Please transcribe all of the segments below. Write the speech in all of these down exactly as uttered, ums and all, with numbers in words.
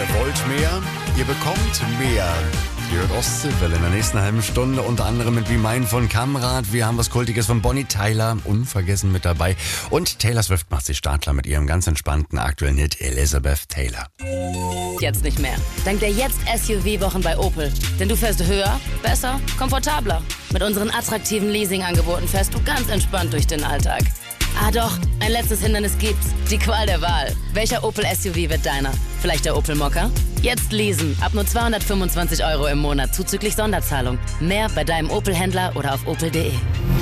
wollt mehr, ihr bekommt mehr. Ihr hört Ostseewelle in der nächsten halben Stunde, unter anderem mit Wie Mein von Kamrat. Wir haben was Kultiges von Bonnie Tyler, unvergessen mit dabei. Und Taylor Swift macht sich startklar mit ihrem ganz entspannten aktuellen Hit Elizabeth Taylor. Jetzt nicht mehr. Dank der Jetzt-S U V-Wochen bei Opel. Denn du fährst höher, besser, komfortabler. Mit unseren attraktiven Leasing-Angeboten fährst du ganz entspannt durch den Alltag. Ah doch, ein letztes Hindernis gibt's. Die Qual der Wahl. Welcher Opel S U V wird deiner? Vielleicht der Opel Mokka? Jetzt leasen. Ab nur zweihundertfünfundzwanzig Euro im Monat zuzüglich Sonderzahlung. Mehr bei deinem Opel-Händler oder auf opel punkt de.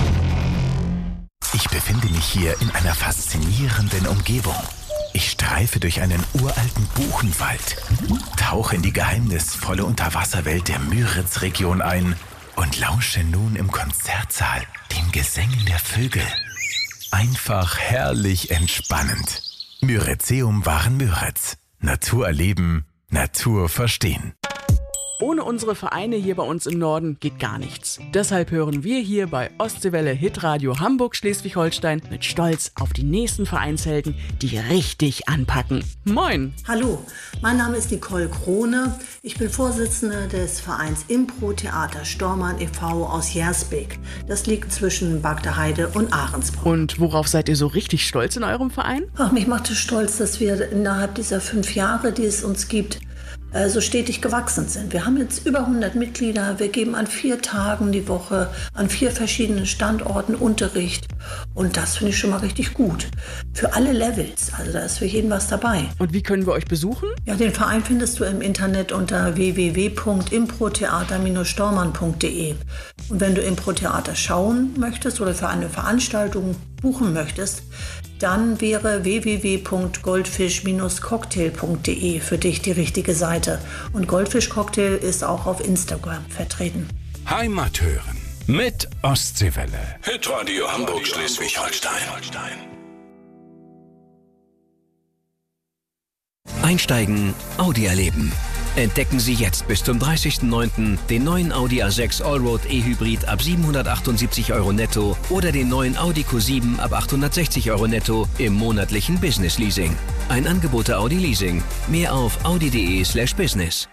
Ich befinde mich hier in einer faszinierenden Umgebung. Ich streife durch einen uralten Buchenwald, tauche in die geheimnisvolle Unterwasserwelt der Müritz-Region ein und lausche nun im Konzertsaal den Gesängen der Vögel. Einfach herrlich entspannend. Müritzeum waren Müritz. Natur erleben, Natur verstehen. Ohne unsere Vereine hier bei uns im Norden geht gar nichts. Deshalb hören wir hier bei Ostseewelle Hitradio Hamburg Schleswig-Holstein mit Stolz auf die nächsten Vereinshelden, die richtig anpacken. Moin! Hallo, mein Name ist Nicole Krone. Ich bin Vorsitzende des Vereins Impro-Theater Stormann e V aus Jersbeek. Das liegt zwischen Bagdeheide und Ahrensburg. Und worauf seid ihr so richtig stolz in eurem Verein? Ach, mich macht es stolz, dass wir innerhalb dieser fünf Jahre, die es uns gibt, so stetig gewachsen sind. Wir haben jetzt über hundert Mitglieder. Wir geben an vier Tagen die Woche an vier verschiedenen Standorten Unterricht. Und das finde ich schon mal richtig gut. Für alle Levels. Also da ist für jeden was dabei. Und wie können wir euch besuchen? Ja, den Verein findest du im Internet unter w w w punkt improtheater Bindestrich stormann punkt de. Und wenn du Impro-Theater schauen möchtest oder für eine Veranstaltung buchen möchtest, dann wäre w w w punkt goldfisch Bindestrich cocktail punkt de für dich die richtige Seite. Und Goldfisch Cocktail ist auch auf Instagram vertreten. Heimat hören mit Ostseewelle. Hitradio Hamburg Schleswig-Holstein. Einsteigen, Audi erleben. Entdecken Sie jetzt bis zum dreißigsten neunten den neuen Audi A sechs Allroad E-Hybrid ab siebenhundertachtundsiebzig Euro netto oder den neuen Audi Q sieben ab achthundertsechzig Euro netto im monatlichen Business Leasing. Ein Angebot der Audi Leasing. Mehr auf audi punkt de slash business.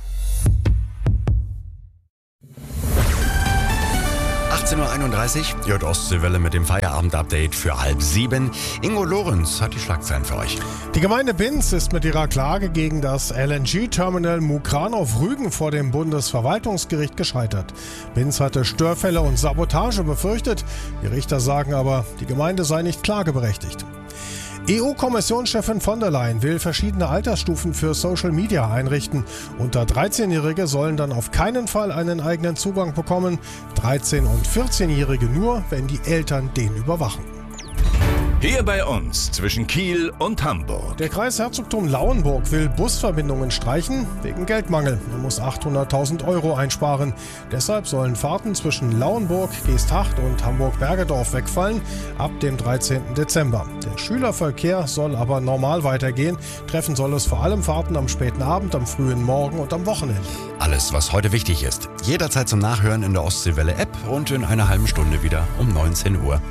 achtzehn Uhr einunddreißig, ihr hört Ostseewelle mit dem Feierabend-Update für halb sieben. Ingo Lorenz hat die Schlagzeilen für euch. Die Gemeinde Binz ist mit ihrer Klage gegen das L N G-Terminal Mukranov-Rügen vor dem Bundesverwaltungsgericht gescheitert. Binz hatte Störfälle und Sabotage befürchtet. Die Richter sagen aber, die Gemeinde sei nicht klageberechtigt. E U-Kommissionschefin von der Leyen will verschiedene Altersstufen für Social Media einrichten. Unter dreizehnjährige sollen dann auf keinen Fall einen eigenen Zugang bekommen. dreizehn- und vierzehnjährige nur, wenn die Eltern den überwachen. Hier bei uns zwischen Kiel und Hamburg. Der Kreis Herzogtum Lauenburg will Busverbindungen streichen wegen Geldmangel. Er muss achthunderttausend Euro einsparen. Deshalb sollen Fahrten zwischen Lauenburg, Geesthacht und Hamburg-Bergedorf wegfallen ab dem dreizehnten Dezember. Der Schülerverkehr soll aber normal weitergehen. Treffen soll es vor allem Fahrten am späten Abend, am frühen Morgen und am Wochenende. Alles, was heute wichtig ist. Jederzeit zum Nachhören in der Ostseewelle-App und in einer halben Stunde wieder um neunzehn Uhr.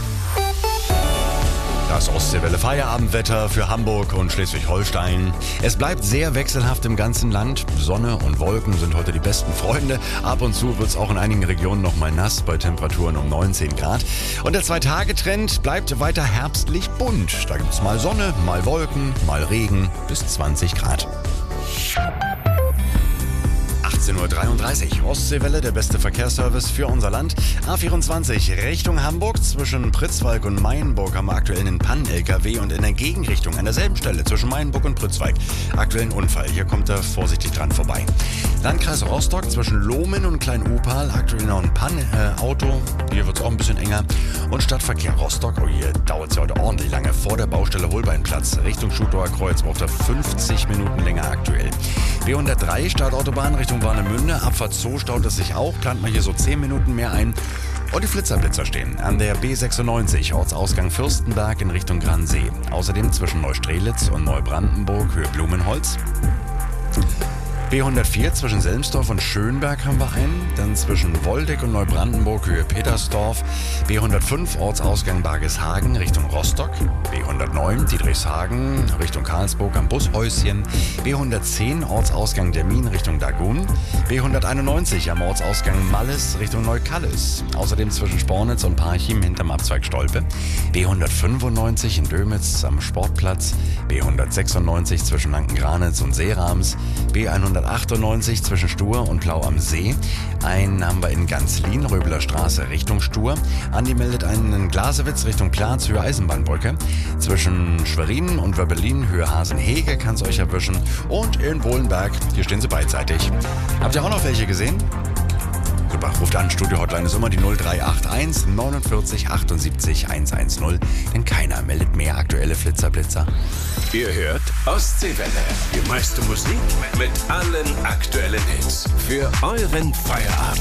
Das Ostseewelle Feierabendwetter für Hamburg und Schleswig-Holstein. Es bleibt sehr wechselhaft im ganzen Land. Sonne und Wolken sind heute die besten Freunde. Ab und zu wird es auch in einigen Regionen noch mal nass bei Temperaturen um neunzehn Grad. Und der Zwei-Tage-Trend bleibt weiter herbstlich bunt. Da gibt es mal Sonne, mal Wolken, mal Regen bis zwanzig Grad. achtzehn Uhr dreiunddreißig, Ostseewelle, der beste Verkehrsservice für unser Land. A vierundzwanzig Richtung Hamburg, zwischen Pritzwalk und Mayenburg haben wir aktuell einen Pannen-L K W und in der Gegenrichtung, an derselben Stelle, zwischen Mayenburg und Pritzwalk, aktuell ein Unfall. Hier kommt er vorsichtig dran vorbei. Landkreis Rostock, zwischen Lohmen und Klein-Upal, aktuell noch ein Pannen-Auto. Hier wird es auch ein bisschen enger. Und Stadtverkehr Rostock, oh hier dauert es ja heute ordentlich lange, vor der Baustelle Holbeinplatz, Richtung Schutauer Kreuz, braucht er fünfzig Minuten länger aktuell. B hundertdrei, Startautobahn Richtung Warnemünde, Abfahrt Zoo staut es sich auch, plant man hier so zehn Minuten mehr ein. Und die Flitzerblitzer stehen an der B sechsundneunzig, Ortsausgang Fürstenberg in Richtung Gransee. Außerdem zwischen Neustrelitz und Neubrandenburg, Höhe Blumenholz. B hundertvier zwischen Selmsdorf und Schönberg haben wir einen. Dann zwischen Woldeck und Neubrandenburg Höhe Petersdorf. B hundertfünf Ortsausgang Bargeshagen Richtung Rostock. B hundertneun Diedrichshagen Richtung Karlsburg am Bushäuschen. B hundertzehn Ortsausgang Dermin Richtung Dagun. B hunderteinundneunzig am Ortsausgang Malles Richtung Neukallis. Außerdem zwischen Spornitz und Parchim hinterm Abzweig Stolpe. B hundertfünfundneunzig in Dömitz am Sportplatz. B hundertsechsundneunzig zwischen Lanken-Granitz und Seerams. B hundertachtundneunzig zwischen Stur und Plau am See. Einen haben wir in Ganzlin, Röbeler Straße Richtung Stur. Andi meldet einen in Glasewitz Richtung Platz, Höhe Eisenbahnbrücke. Zwischen Schwerin und Wöbbelin, Höhe Hasenhege kann es euch erwischen. Und in Bohlenberg, hier stehen sie beidseitig. Habt ihr auch noch welche gesehen? Super, ruft an, Studio-Hotline ist immer die null drei acht eins neunundvierzig achtundsiebzig hundertzehn, denn keiner meldet mehr aktuelle Flitzerblitzer. Ihr hört Ostseewelle. Die meiste Musik mit allen aktuellen Hits. Für euren Feierabend.